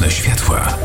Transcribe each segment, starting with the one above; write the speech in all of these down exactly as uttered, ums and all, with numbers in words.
Nocne światła.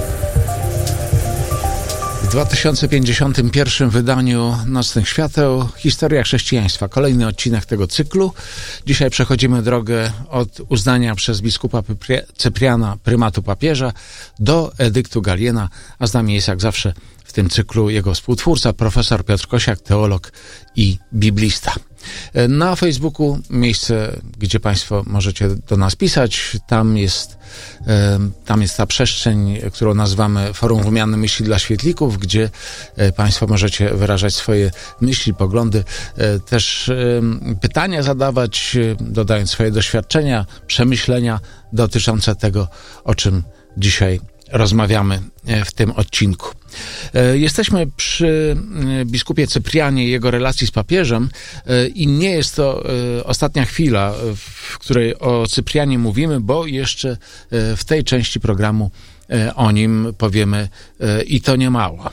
W dwa tysiące pięćdziesiątym pierwszym wydaniu Nocnych Świateł Historia chrześcijaństwa. Kolejny odcinek tego cyklu. Dzisiaj przechodzimy drogę od uznania przez biskupa Cypriana prymatu papieża do edyktu Galiena, a z nami jest jak zawsze w tym cyklu jego współtwórca, profesor Piotr Kosiak, teolog i biblista. Na Facebooku miejsce, gdzie Państwo możecie do nas pisać, tam jest, tam jest ta przestrzeń, którą nazywamy Forum Wymiany Myśli dla Świetlików, gdzie Państwo możecie wyrażać swoje myśli, poglądy, też pytania zadawać, dodając swoje doświadczenia, przemyślenia dotyczące tego, o czym dzisiaj rozmawiamy w tym odcinku. Jesteśmy przy biskupie Cyprianie i jego relacji z papieżem i nie jest to ostatnia chwila, w której o Cyprianie mówimy, bo jeszcze w tej części programu o nim powiemy i to nie mało.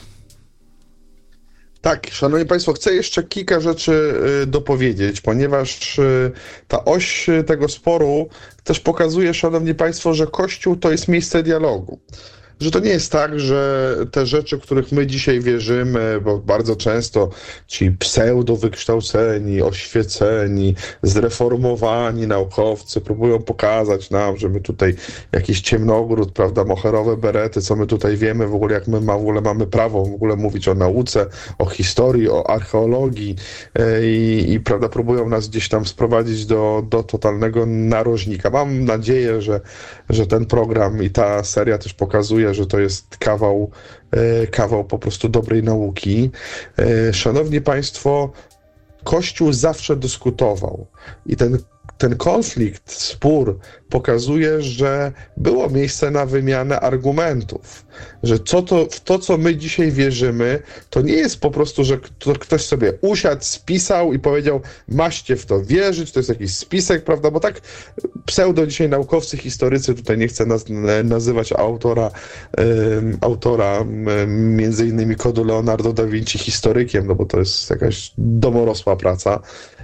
Tak, szanowni państwo, chcę jeszcze kilka rzeczy dopowiedzieć, ponieważ ta oś tego sporu też pokazuje, szanowni państwo, że Kościół to jest miejsce dialogu. Że to nie jest tak, że te rzeczy, w których my dzisiaj wierzymy, bo bardzo często ci pseudo-wykształceni, oświeceni, zreformowani naukowcy próbują pokazać nam, że my tutaj jakiś ciemnogród, prawda, moherowe berety, co my tutaj wiemy, w ogóle jak my ma, w ogóle mamy prawo w ogóle mówić o nauce, o historii, o archeologii i, i prawda, próbują nas gdzieś tam sprowadzić do, do totalnego narożnika. Mam nadzieję, że, że ten program i ta seria też pokazuje, że to jest kawał, kawał po prostu dobrej nauki. Szanowni państwo, Kościół zawsze dyskutował i ten, ten konflikt, spór pokazuje, że było miejsce na wymianę argumentów, że co to, w to, co my dzisiaj wierzymy, to nie jest po prostu, że ktoś sobie usiadł, spisał i powiedział, maście w to wierzyć, to jest jakiś spisek, prawda, bo tak pseudo dzisiaj naukowcy, historycy, tutaj nie chcę naz nazywać autora, um, autora um, między innymi kodu Leonardo da Vinci historykiem, no bo to jest jakaś domorosła praca,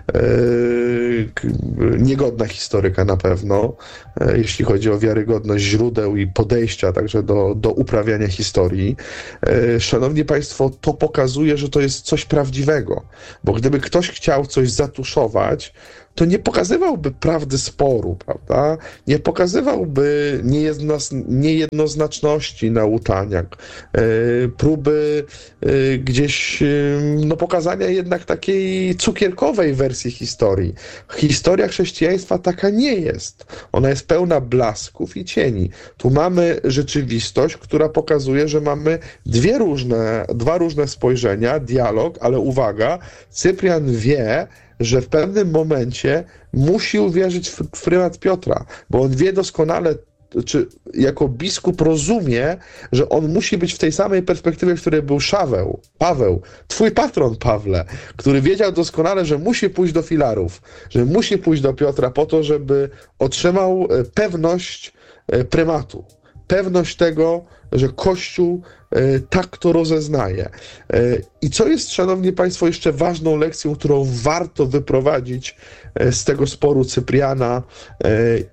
Yy, niegodna historyka na pewno, yy, jeśli chodzi o wiarygodność źródeł i podejścia także do, do uprawiania historii. Yy, szanowni państwo, to pokazuje, że to jest coś prawdziwego, bo gdyby ktoś chciał coś zatuszować, to nie pokazywałby prawdy sporu, prawda? Nie pokazywałby niejednoznaczności nauczania, yy, próby yy, gdzieś yy, no, pokazania jednak takiej cukierkowej wersji historii. Historia chrześcijaństwa taka nie jest. Ona jest pełna blasków i cieni. Tu mamy rzeczywistość, która pokazuje, że mamy dwie różne, dwa różne spojrzenia, dialog, ale uwaga, Cyprian wie, że w pewnym momencie musi uwierzyć w prymat Piotra, bo on wie doskonale, czy jako biskup rozumie, że on musi być w tej samej perspektywie, w której był Szaweł, Paweł, twój patron Pawle, który wiedział doskonale, że musi pójść do filarów, że musi pójść do Piotra po to, żeby otrzymał pewność prymatu. Pewność tego, że Kościół e, tak to rozeznaje. E, I co jest, szanowni państwo, jeszcze ważną lekcją, którą warto wyprowadzić e, z tego sporu Cypriana e,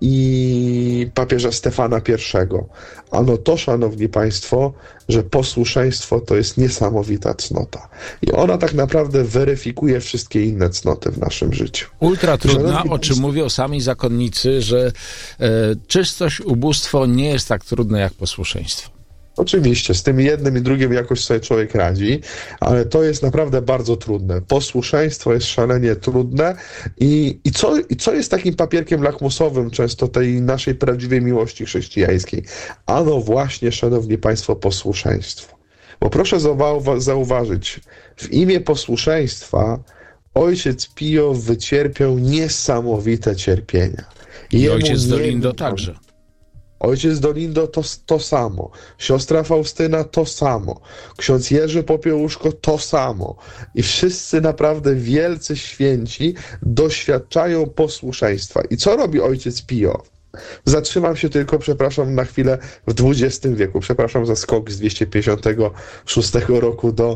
i papieża Stefana pierwszego. Ano to, szanowni państwo, że posłuszeństwo to jest niesamowita cnota. I ona tak naprawdę weryfikuje wszystkie inne cnoty w naszym życiu. Ultra trudna, o czym mówią sami zakonnicy, że e, czystość, ubóstwo nie jest tak trudne jak posłuszeństwo. Oczywiście, z tym jednym i drugim jakoś sobie człowiek radzi, ale to jest naprawdę bardzo trudne. Posłuszeństwo jest szalenie trudne i, i, co, i co jest takim papierkiem lakmusowym często tej naszej prawdziwej miłości chrześcijańskiej? Ano właśnie, szanowni państwo, posłuszeństwo. Bo proszę zauwa zauważyć, w imię posłuszeństwa ojciec Pio wycierpiał niesamowite cierpienia. I Jemu ojciec Dolindo także. Ojciec Dolindo to, to samo, siostra Faustyna to samo, ksiądz Jerzy Popiełuszko to samo i wszyscy naprawdę wielcy święci doświadczają posłuszeństwa. I co robi ojciec Pio? Zatrzymam się tylko, przepraszam, na chwilę w dwudziestym wieku. Przepraszam za skok z dwieście pięćdziesiątego szóstego roku do,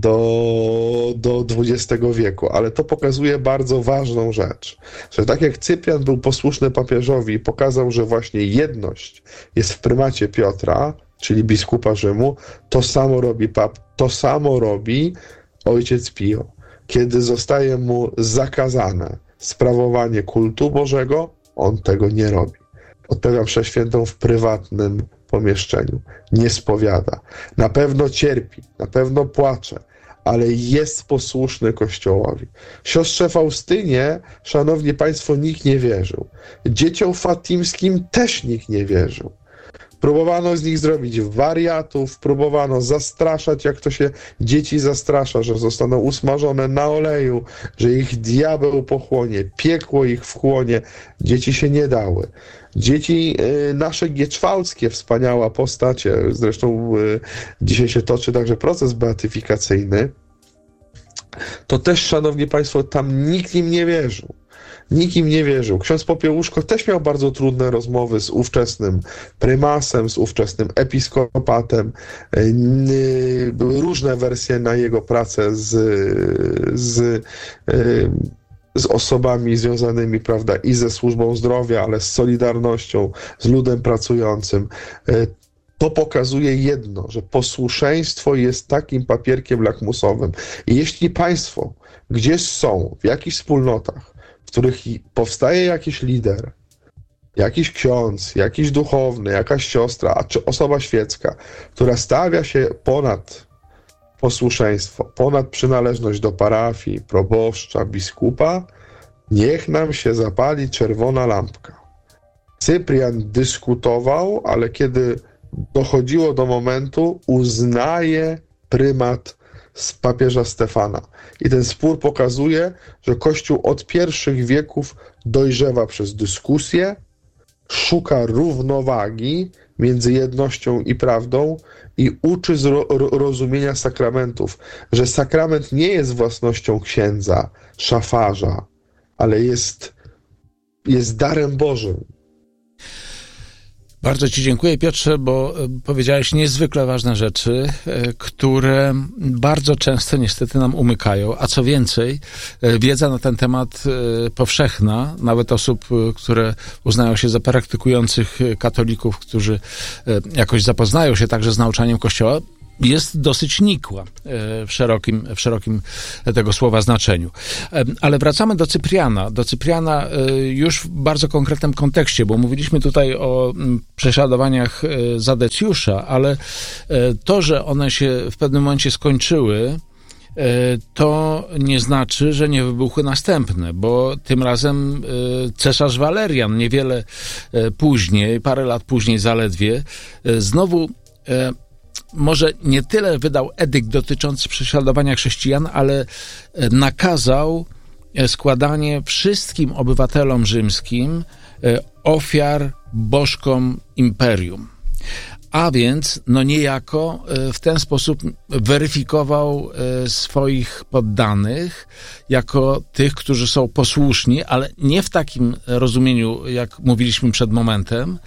do, do dwudziestego wieku, ale to pokazuje bardzo ważną rzecz, że tak jak Cyprian był posłuszny papieżowi i pokazał, że właśnie jedność jest w prymacie Piotra, czyli biskupa Rzymu, to samo robi pap, to samo robi ojciec Pio. Kiedy zostaje mu zakazane sprawowanie kultu Bożego, on tego nie robi. Odprawia mszę świętą w prywatnym pomieszczeniu. Nie spowiada. Na pewno cierpi, na pewno płacze, ale jest posłuszny Kościołowi. Siostrze Faustynie, szanowni państwo, nikt nie wierzył. Dzieciom fatimskim też nikt nie wierzył. Próbowano z nich zrobić wariatów, próbowano zastraszać, jak to się dzieci zastrasza, że zostaną usmażone na oleju, że ich diabeł pochłonie, piekło ich wchłonie. Dzieci się nie dały. Dzieci y, nasze gieczwałckie, wspaniała postać, zresztą y, dzisiaj się toczy także proces beatyfikacyjny, to też, szanowni państwo, tam nikt im nie wierzył. Nikt im nie wierzył. Ksiądz Popiełuszko też miał bardzo trudne rozmowy z ówczesnym prymasem, z ówczesnym episkopatem. Były różne wersje na jego pracę z, z, z osobami związanymi, prawda, i ze służbą zdrowia, ale z Solidarnością, z ludem pracującym. To pokazuje jedno, że posłuszeństwo jest takim papierkiem lakmusowym. I jeśli państwo gdzieś są, w jakichś wspólnotach, w których powstaje jakiś lider, jakiś ksiądz, jakiś duchowny, jakaś siostra, a czy osoba świecka, która stawia się ponad posłuszeństwo, ponad przynależność do parafii, proboszcza, biskupa, niech nam się zapali czerwona lampka. Cyprian dyskutował, ale kiedy dochodziło do momentu, uznaje prymat z papieża Stefana. I ten spór pokazuje, że Kościół od pierwszych wieków dojrzewa przez dyskusję, szuka równowagi między jednością i prawdą i uczy zro- rozumienia sakramentów, że sakrament nie jest własnością księdza, szafarza, ale jest, jest darem Bożym. Bardzo ci dziękuję, Piotrze, bo powiedziałeś niezwykle ważne rzeczy, które bardzo często niestety nam umykają, a co więcej, wiedza na ten temat powszechna, nawet osób, które uznają się za praktykujących katolików, którzy jakoś zapoznają się także z nauczaniem Kościoła, jest dosyć nikła w szerokim, w szerokim tego słowa znaczeniu. Ale wracamy do Cypriana. Do Cypriana już w bardzo konkretnym kontekście, bo mówiliśmy tutaj o prześladowaniach za Decjusza, ale to, że one się w pewnym momencie skończyły, to nie znaczy, że nie wybuchły następne, bo tym razem cesarz Walerian niewiele później, parę lat później zaledwie, znowu może nie tyle wydał edykt dotyczący prześladowania chrześcijan, ale nakazał składanie wszystkim obywatelom rzymskim ofiar bożkom imperium. A więc, no niejako w ten sposób weryfikował swoich poddanych jako tych, którzy są posłuszni, ale nie w takim rozumieniu, jak mówiliśmy przed momentem,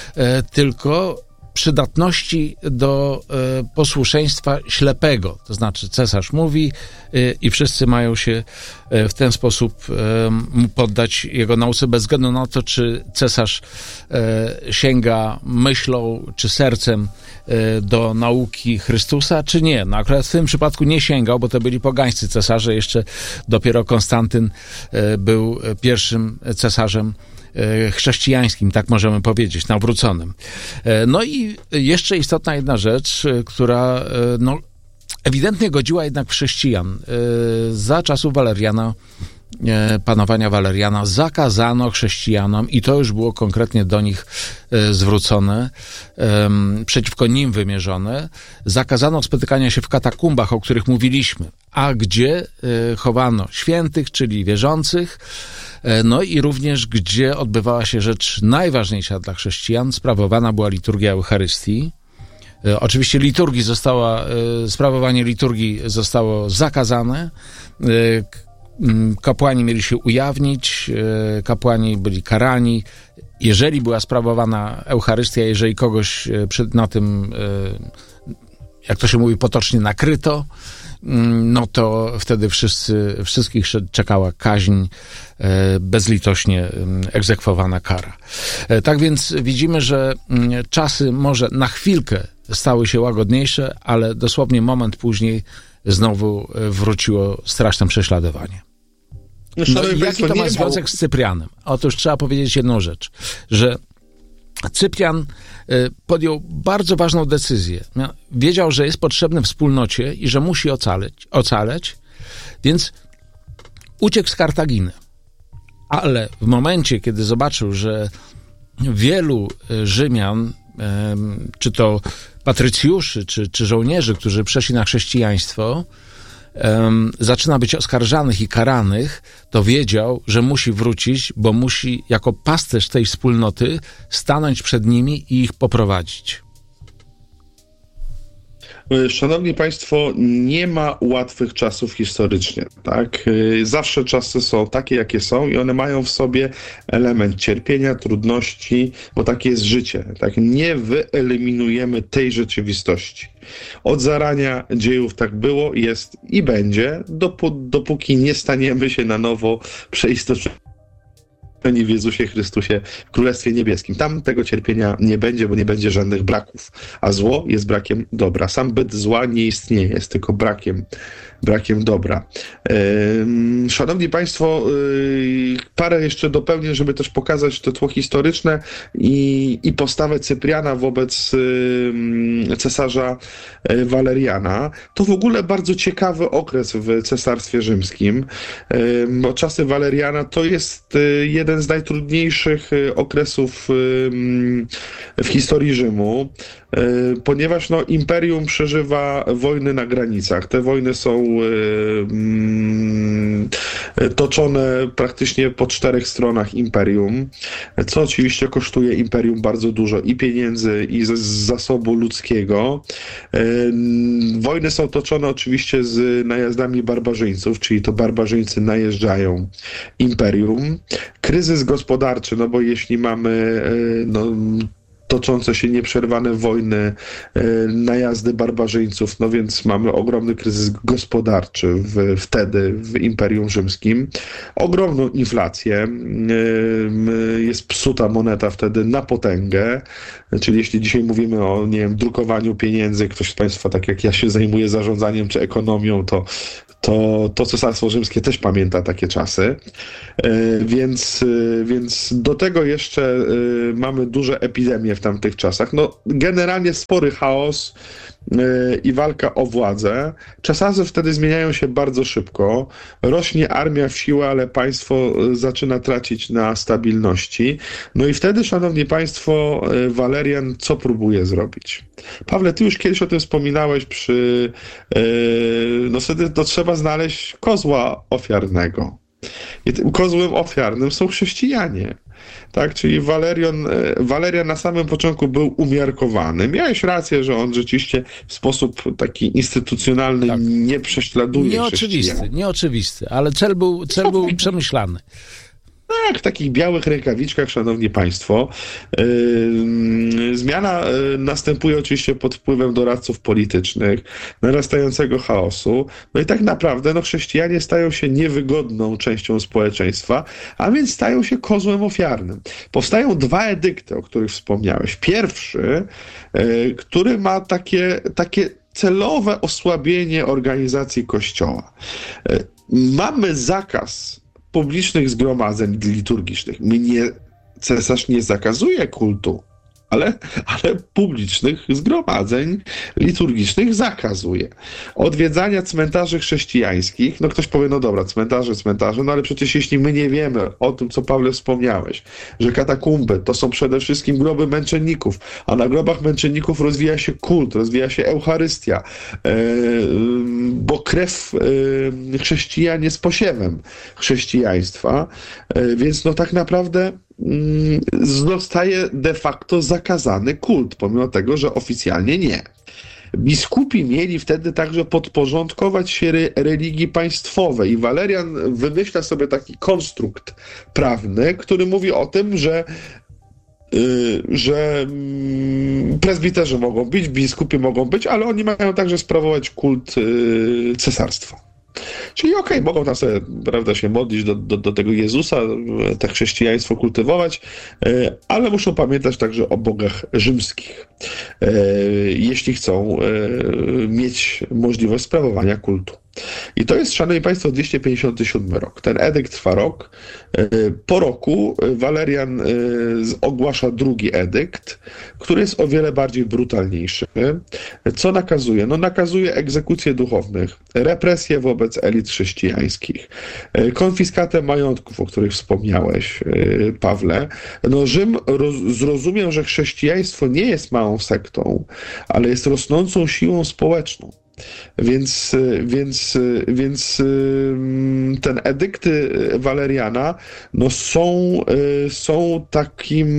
tylko przydatności do e, posłuszeństwa ślepego. To znaczy cesarz mówi e, i wszyscy mają się e, w ten sposób e, mu poddać jego nauce, bez względu na to, czy cesarz e, sięga myślą czy sercem e, do nauki Chrystusa, czy nie. No akurat w tym przypadku nie sięgał, bo to byli pogańscy cesarze. Jeszcze dopiero Konstantyn e, był pierwszym cesarzem chrześcijańskim, tak możemy powiedzieć, nawróconym. No i jeszcze istotna jedna rzecz, która no, ewidentnie godziła jednak w chrześcijan. Za czasów Waleriana, panowania Waleriana, zakazano chrześcijanom, i to już było konkretnie do nich zwrócone, przeciwko nim wymierzone, zakazano spotykania się w katakumbach, o których mówiliśmy, a gdzie chowano świętych, czyli wierzących, no i również gdzie odbywała się rzecz najważniejsza dla chrześcijan, sprawowana była liturgia Eucharystii. Oczywiście liturgii została, sprawowanie liturgii zostało zakazane. Kapłani mieli się ujawnić, kapłani byli karani, jeżeli była sprawowana Eucharystia, jeżeli kogoś przed, na tym, jak to się mówi potocznie, nakryto, no to wtedy wszyscy, wszystkich czekała kaźń, bezlitośnie egzekwowana kara. Tak więc widzimy, że czasy może na chwilkę stały się łagodniejsze, ale dosłownie moment później znowu wróciło straszne prześladowanie. No i jaki to ma związek z Cyprianem? Otóż trzeba powiedzieć jedną rzecz, że Cyprian podjął bardzo ważną decyzję. Wiedział, że jest potrzebny wspólnocie i że musi ocaleć, ocaleć, więc uciekł z Kartaginy. Ale w momencie, kiedy zobaczył, że wielu Rzymian, czy to patrycjuszy, czy, czy żołnierzy, którzy przeszli na chrześcijaństwo, Um, zaczyna być oskarżanych i karanych, to wiedział, że musi wrócić, bo musi jako pasterz tej wspólnoty stanąć przed nimi i ich poprowadzić. Szanowni Państwo, nie ma łatwych czasów historycznie, tak? Zawsze czasy są takie, jakie są i one mają w sobie element cierpienia, trudności, bo takie jest życie, tak? Nie wyeliminujemy tej rzeczywistości. Od zarania dziejów tak było, jest i będzie, dopó- dopóki nie staniemy się na nowo przeistoczeni w Jezusie Chrystusie, w Królestwie Niebieskim. Tam tego cierpienia nie będzie, bo nie będzie żadnych braków. A zło jest brakiem dobra. Sam byt zła nie istnieje, jest tylko brakiem, brakiem dobra. Yy, szanowni Państwo, yy, parę jeszcze dopełnię, żeby też pokazać to tło historyczne i, i postawę Cypriana wobec yy, cesarza yy, Waleriana. To w ogóle bardzo ciekawy okres w Cesarstwie Rzymskim, yy, bo czasy Waleriana to jest yy, jeden z najtrudniejszych okresów w historii Rzymu, ponieważ no, imperium przeżywa wojny na granicach. Te wojny są toczone praktycznie po czterech stronach imperium, co oczywiście kosztuje imperium bardzo dużo i pieniędzy, i z zasobu ludzkiego. Wojny są toczone oczywiście z najazdami barbarzyńców, czyli to barbarzyńcy najeżdżają imperium. Kryzys gospodarczy, no bo jeśli mamy no, toczące się nieprzerwane wojny, najazdy barbarzyńców, no więc mamy ogromny kryzys gospodarczy w, wtedy w Imperium Rzymskim. Ogromną inflację. Jest psuta moneta wtedy na potęgę. Czyli jeśli dzisiaj mówimy o, nie wiem, drukowaniu pieniędzy, ktoś z Państwa, tak jak ja się zajmuję zarządzaniem czy ekonomią, to to, to Cesarstwo Rzymskie też pamięta takie czasy. Więc, więc do tego jeszcze mamy duże epidemie w tamtych czasach. No, generalnie spory chaos i walka o władzę. Czasy wtedy zmieniają się bardzo szybko. Rośnie armia w siłę, ale państwo zaczyna tracić na stabilności. No i wtedy, szanowni państwo, Walerian co próbuje zrobić? Pawle, ty już kiedyś o tym wspominałeś przy... No wtedy to trzeba znaleźć kozła ofiarnego. I tym kozłem ofiarnym są chrześcijanie. Tak, czyli Walerian, Walerian na samym początku był umiarkowany. Miałeś rację, że on rzeczywiście w sposób taki instytucjonalny tak. nie prześladuje Nieoczywisty, chrześcijan. Nieoczywisty, ale cel był, cel był przemyślany. Tak, w takich białych rękawiczkach, szanowni państwo. Yy, zmiana yy, następuje oczywiście pod wpływem doradców politycznych, narastającego chaosu. No i tak naprawdę no, chrześcijanie stają się niewygodną częścią społeczeństwa, a więc stają się kozłem ofiarnym. Powstają dwa edykty, o których wspomniałeś. Pierwszy, yy, który ma takie, takie celowe osłabienie organizacji Kościoła. Yy, mamy zakaz publicznych zgromadzeń liturgicznych. Mnie cesarz nie zakazuje kultu, ale, ale publicznych zgromadzeń liturgicznych zakazuje. Odwiedzania cmentarzy chrześcijańskich, no ktoś powie, no dobra, cmentarze, cmentarze, no ale przecież jeśli my nie wiemy o tym, co Pawle wspomniałeś, że katakumby to są przede wszystkim groby męczenników, a na grobach męczenników rozwija się kult, rozwija się Eucharystia, yy, bo krew yy, chrześcijan jest posiewem chrześcijaństwa, yy, więc no tak naprawdę zostaje de facto zakazany kult, pomimo tego, że oficjalnie nie. Biskupi mieli wtedy także podporządkować się re- religii państwowej i Walerian wymyśla sobie taki konstrukt prawny, który mówi o tym, że że prezbiterzy mogą być, biskupi mogą być, ale oni mają także sprawować kult cesarstwa. Czyli okej, okay, mogą tam sobie, prawda, się modlić do, do, do tego Jezusa, te chrześcijaństwo kultywować, ale muszą pamiętać także o bogach rzymskich, jeśli chcą mieć możliwość sprawowania kultu. I to jest, szanowni państwo, dwieście pięćdziesiąty siódmy rok. Ten edykt trwa rok. Po roku Walerian ogłasza drugi edykt, który jest o wiele bardziej brutalniejszy. Co nakazuje? No nakazuje egzekucje duchownych, represje wobec elit chrześcijańskich, konfiskatę majątków, o których wspomniałeś, Pawle. No Rzym zrozumiał, że chrześcijaństwo nie jest małą sektą, ale jest rosnącą siłą społeczną. Więc, więc, więc ten edykty Waleriana no są, są takim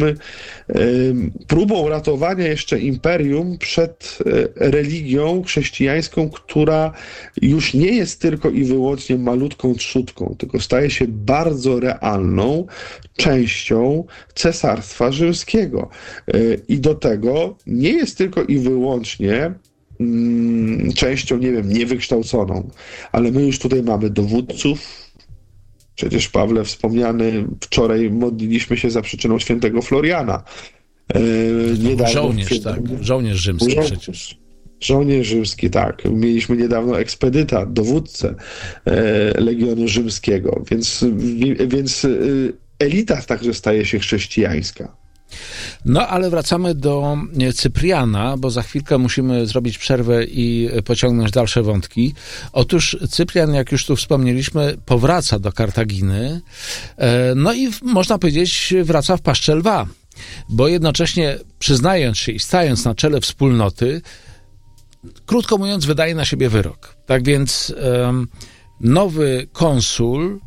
próbą ratowania jeszcze imperium przed religią chrześcijańską, która już nie jest tylko i wyłącznie malutką trzutką, tylko staje się bardzo realną częścią Cesarstwa Rzymskiego. I do tego nie jest tylko i wyłącznie częścią, nie wiem, niewykształconą, ale my już tutaj mamy dowódców. Przecież, Pawle, wspomniany wczoraj modliliśmy się za przyczyną świętego Floriana. Niedawno, żołnierz, tak. Żołnierz rzymski żo- przecież. Żołnierz rzymski, tak. Mieliśmy niedawno ekspedyta, dowódcę Legionu Rzymskiego, więc, więc elita także staje się chrześcijańska. No, ale wracamy do Cypriana, bo za chwilkę musimy zrobić przerwę i pociągnąć dalsze wątki. Otóż Cyprian, jak już tu wspomnieliśmy, powraca do Kartaginy, no i można powiedzieć, wraca w paszczę lwa, bo jednocześnie przyznając się i stając na czele wspólnoty, krótko mówiąc, wydaje na siebie wyrok. Tak więc nowy konsul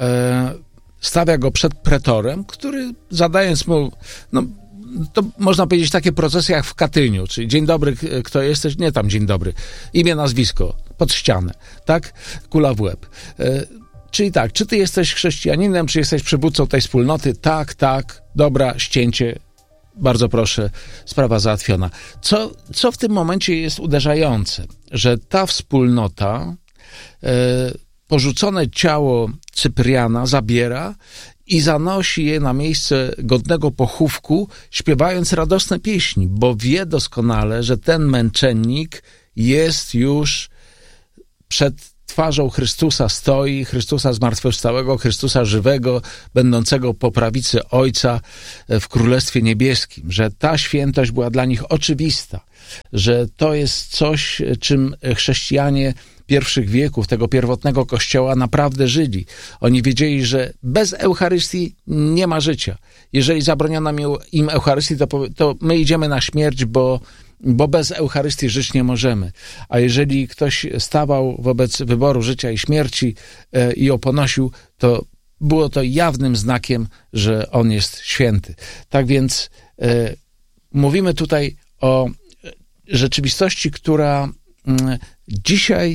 stawia go przed pretorem, który zadając mu, no to można powiedzieć takie procesy jak w Katyniu, czyli dzień dobry, kto jesteś? Nie tam dzień dobry. Imię, nazwisko, pod ścianę, tak? Kula w łeb. E, czyli tak, czy ty jesteś chrześcijaninem, czy jesteś przywódcą tej wspólnoty? Tak, tak, dobra, ścięcie, bardzo proszę, sprawa załatwiona. Co, co w tym momencie jest uderzające? Że ta wspólnota e, porzucone ciało Cypriana zabiera i zanosi je na miejsce godnego pochówku, śpiewając radosne pieśni, bo wie doskonale, że ten męczennik jest już przed twarzą Chrystusa, stoi, Chrystusa zmartwychwstałego, Chrystusa żywego, będącego po prawicy Ojca w Królestwie Niebieskim, że ta świętość była dla nich oczywista, że to jest coś, czym chrześcijanie pierwszych wieków, tego pierwotnego Kościoła naprawdę żyli. Oni wiedzieli, że bez Eucharystii nie ma życia. Jeżeli zabroniono im Eucharystii, to, to my idziemy na śmierć, bo, bo bez Eucharystii żyć nie możemy. A jeżeli ktoś stawał wobec wyboru życia i śmierci e, i ją ponosił, to było to jawnym znakiem, że on jest święty. Tak więc e, mówimy tutaj o rzeczywistości, która m, dzisiaj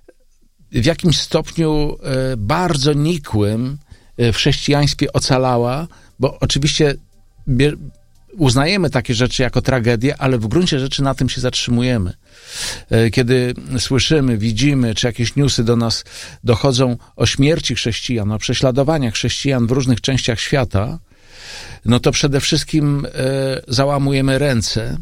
w jakimś stopniu e, bardzo nikłym w chrześcijaństwie ocalała, bo oczywiście bie- uznajemy takie rzeczy jako tragedię, ale w gruncie rzeczy na tym się zatrzymujemy. E, kiedy słyszymy, widzimy, czy jakieś newsy do nas dochodzą o śmierci chrześcijan, o prześladowaniach chrześcijan w różnych częściach świata, no to przede wszystkim e, załamujemy ręce,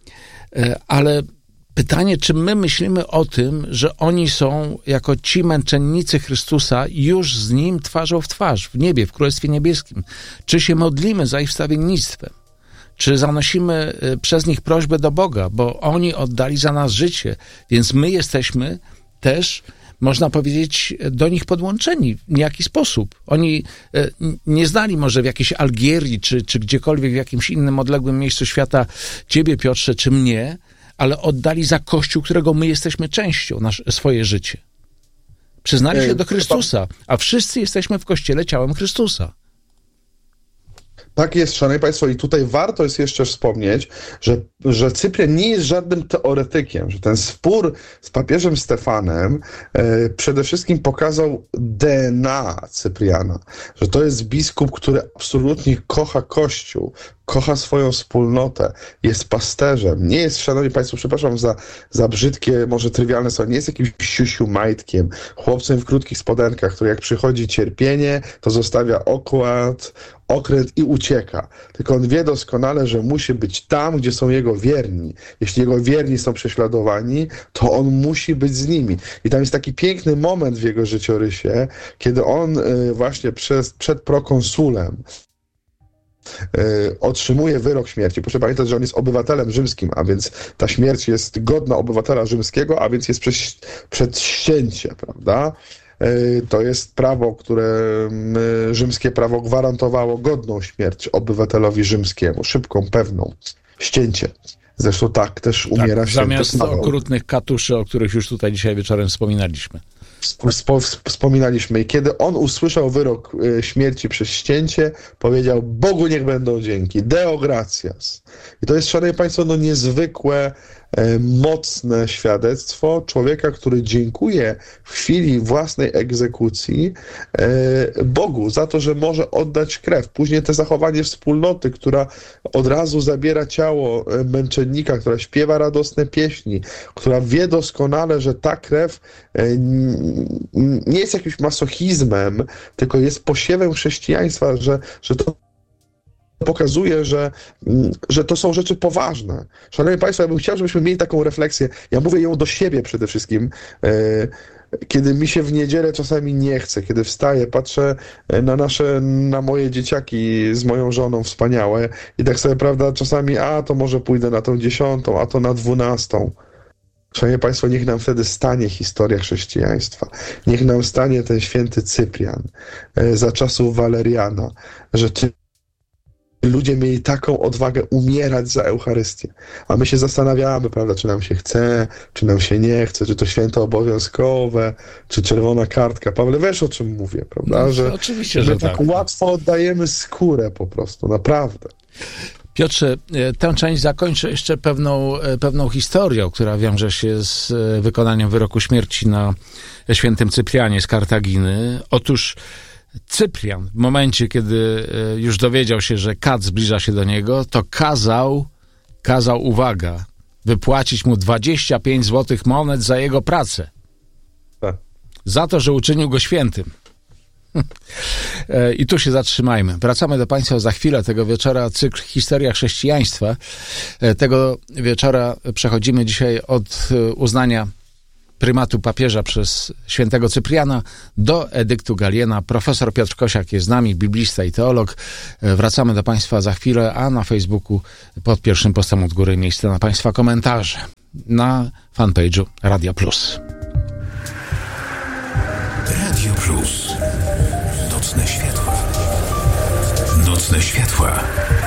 e, ale pytanie, czy my myślimy o tym, że oni są jako ci męczennicy Chrystusa już z Nim twarzą w twarz, w niebie, w Królestwie Niebieskim? Czy się modlimy za ich wstawiennictwem? Czy zanosimy przez nich prośbę do Boga, bo oni oddali za nas życie, więc my jesteśmy też, można powiedzieć, do nich podłączeni w niejaki sposób. Oni nie znali może w jakiejś Algierii, czy, czy gdziekolwiek w jakimś innym odległym miejscu świata Ciebie, Piotrze, czy mnie, ale oddali za Kościół, którego my jesteśmy częścią, nasze, swoje życie. Przyznali się do Chrystusa, a wszyscy jesteśmy w Kościele ciałem Chrystusa. Tak jest, szanowni państwo, i tutaj warto jest jeszcze wspomnieć, że, że Cyprian nie jest żadnym teoretykiem, że ten spór z papieżem Stefanem e, przede wszystkim pokazał D N A Cypriana, że to jest biskup, który absolutnie kocha Kościół, kocha swoją wspólnotę, jest pasterzem, nie jest, szanowni państwo, przepraszam za, za brzydkie, może trywialne słowo, nie jest jakimś siusiu majtkiem, chłopcem w krótkich spodenkach, który jak przychodzi cierpienie, to zostawia okład, okręt i ucieka. Tylko on wie doskonale, że musi być tam, gdzie są jego wierni. Jeśli jego wierni są prześladowani, to on musi być z nimi. I tam jest taki piękny moment w jego życiorysie, kiedy on y, właśnie przez, przed prokonsulem otrzymuje wyrok śmierci. Proszę pamiętać, że on jest obywatelem rzymskim, a więc ta śmierć jest godna obywatela rzymskiego, a więc jest przez, przed ścięcie, prawda? To jest prawo, które rzymskie prawo gwarantowało godną śmierć obywatelowi rzymskiemu, szybką, pewną, ścięcie. Zresztą tak też umiera tak, święty zamiast Paweł. Okrutnych katuszy, o których już tutaj dzisiaj wieczorem wspominaliśmy. Spo, wspominaliśmy. I kiedy on usłyszał wyrok y, śmierci przez ścięcie, powiedział: Bogu niech będą dzięki, Deo gratias. I to jest, szanowni państwo, no niezwykłe, y, mocne świadectwo człowieka, który dziękuje w chwili własnej egzekucji y, Bogu za to, że może oddać krew. Później to zachowanie wspólnoty, która od razu zabiera ciało męczennika, która śpiewa radosne pieśni, która wie doskonale, że ta krew y, nie jest jakimś masochizmem, tylko jest posiewem chrześcijaństwa, że, że to pokazuje, że, że to są rzeczy poważne. Szanowni państwo, ja bym chciał, żebyśmy mieli taką refleksję. Ja mówię ją do siebie przede wszystkim. Kiedy mi się w niedzielę czasami nie chce, kiedy wstaję, patrzę na nasze, na moje dzieciaki z moją żoną wspaniałe i tak sobie, prawda, czasami a to może pójdę na tą dziesiątą, a to na dwunastą. Szanowni państwo, niech nam wtedy stanie historia chrześcijaństwa. Niech nam stanie ten święty Cyprian za czasów Waleriana, że ci ludzie mieli taką odwagę umierać za Eucharystię. A my się zastanawiamy, prawda, czy nam się chce, czy nam się nie chce, czy to święto obowiązkowe, czy czerwona kartka. Pawle, wiesz, o czym mówię, prawda? Że, no, oczywiście, że że my tak, tak łatwo oddajemy skórę po prostu, naprawdę. Piotrze, tę część zakończę jeszcze pewną, pewną historią, która wiąże się z wykonaniem wyroku śmierci na świętym Cyprianie z Kartaginy. Otóż Cyprian, w momencie, kiedy już dowiedział się, że kat zbliża się do niego, to kazał, kazał, uwaga, wypłacić mu dwadzieścia pięć złotych monet za jego pracę. Tak. Za to, że uczynił go świętym. I tu się zatrzymajmy. Wracamy do Państwa za chwilę. Tego wieczora cykl Historia Chrześcijaństwa. Tego wieczora przechodzimy dzisiaj od uznania prymatu papieża przez świętego Cypriana do edyktu Galiena. Profesor Piotr Kosiak jest z nami, biblista i teolog. Wracamy do Państwa za chwilę, a na Facebooku pod pierwszym postem od góry miejsce na Państwa komentarze. Na fanpage'u Radia Plus. Radio Plus. Nocne światła. Nocne światła.